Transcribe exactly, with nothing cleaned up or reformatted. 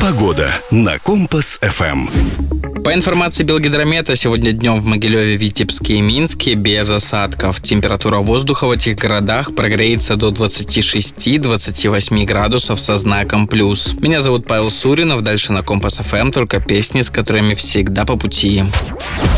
Погода на Компас-эф эм. По информации Белгидромета, сегодня днем в Могилеве, Витебске и Минске без осадков. Температура воздуха в этих городах прогреется до двадцати шести - двадцати восьми градусов со знаком плюс. Меня зовут Павел Суринов. Дальше на Компас-эф эм только песни, с которыми всегда по пути.